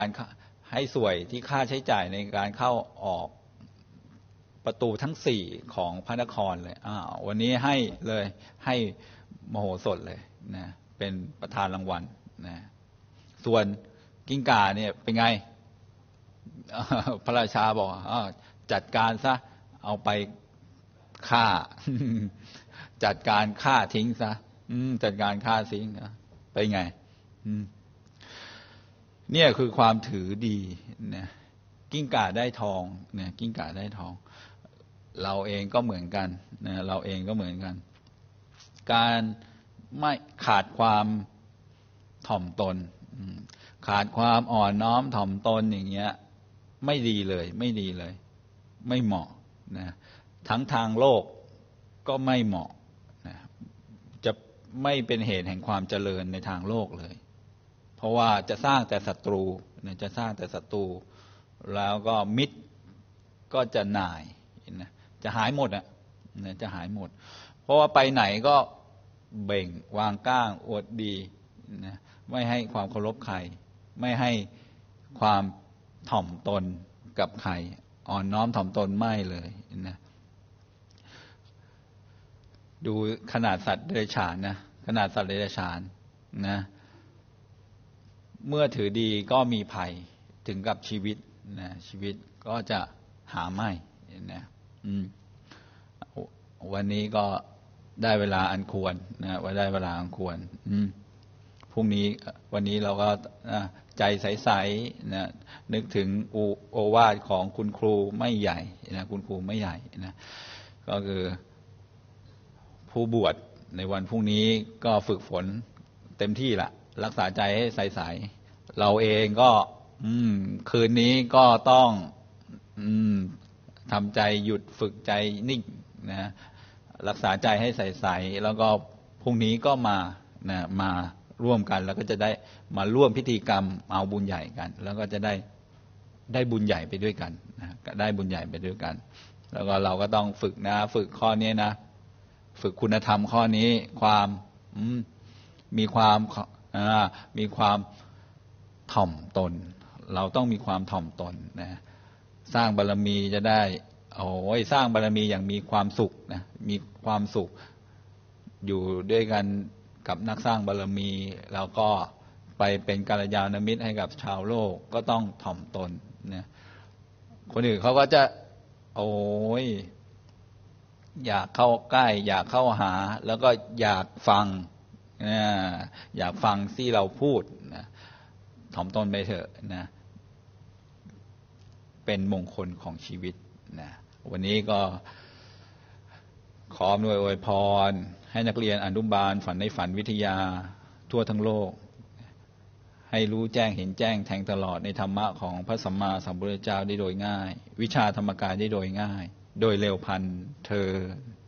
การให้สวยที่ค่าใช้จ่ายในการเข้าออกประตูทั้ง4ของพระนครเลยวันนี้ให้เลยให้มโหสถเลยนะเป็นประธานรางวัลนะส่วนกิ้งก่าเนี่ยเป็นไงพระราชาบอกจัดการซะเอาไปฆ่า จัดการฆ่าทิ้งซะจัดการฆ่าทิ้งไปไงเนี่ยคือความถือดีนะกิ้งก่าได้ทองนะกิ้งก่าได้ทองเราเองก็เหมือนกันนะเราเองก็เหมือนกันการไม่ขาดความถ่อมตนขาดความอ่อนน้อมถ่อมตนอย่างเงี้ยไม่ดีเลยไม่ดีเลยไม่เหมาะนะทั้งทางโลกก็ไม่เหมาะนะจะไม่เป็นเหตุแห่งความเจริญในทางโลกเลยเพราะว่าจะสร้างแต่ศัตรูนะจะสร้างแต่ศัตรูแล้วก็มิตรก็จะหน่ายนะจะหายหมดนะจะหายหมดเพราะว่าไปไหนก็เบ่งวางก้างอวดดีนะไม่ให้ความเคารพใครไม่ให้ความถ่อมตนกับใครอ่อนน้อมถ่อมตนไม่เลยนะดูขนาดสัตว์เดรัจฉานนะขนาดสัตว์เดรัจฉานนะเมื่อถือดีก็มีภัยถึงกับชีวิตนะชีวิตก็จะหาไม่นะวันนี้ก็ได้เวลาอันควรนะว่าได้เวลาอันควรพรุ่งนี้วันนี้เราก็ใจใสๆนะนึกถึงโอวาทของคุณครูไม่ใหญ่นะคุณครูไม่ใหญ่นะก็คือผู้บวชในวันพรุ่งนี้ก็ฝึกฝนเต็มที่ละรักษาใจให้ใสๆเราเองก็คืนนี้ก็ต้องทำใจหยุดฝึกใจนิ่งนะรักษาใจให้ใสๆแล้วก็พรุ่งนี้ก็มาร่วมกันแล้วก็จะได้มาร่วมพิธีกรรมเอาบุญใหญ่กันแล้วก็จะได้บุญใหญ่ไปด้วยกันนะได้บุญใหญ่ไปด้วยกันแล้วก็เราก็ต้องฝึกนะฝึกข้อนี้นะฝึกคุณธรรมข้อนี้ความมีความถ่อมตนเราต้องมีความถ่อมตนนะสร้างบารมีจะได้สร้างบารมีอย่างมีความสุขนะมีความสุขอยู่ด้วยกันกับนักสร้างบารมีแล้วก็ไปเป็นกัลยาณมิตรให้กับชาวโลกก็ต้องถ่อมตนนะคนอื่นเขาก็จะอยากเข้าใกล้อยากเข้าหาแล้วก็อยากฟังอยากฟังที่เราพูดนะถ่อมตนไปเถอะนะเป็นมงคลของชีวิตนะวันนี้ก็ขออำนวยอวยพรให้นักเรียนอนุบาลฝันในฝันวิทยาทั่วทั้งโลกให้รู้แจ้งเห็นแจ้งแทงตลอดในธรรมะของพระสัมมาสัมพุทธเจ้าได้โดยง่ายวิชาธรรมกายได้โดยง่ายโดยเร็วพลันเธอ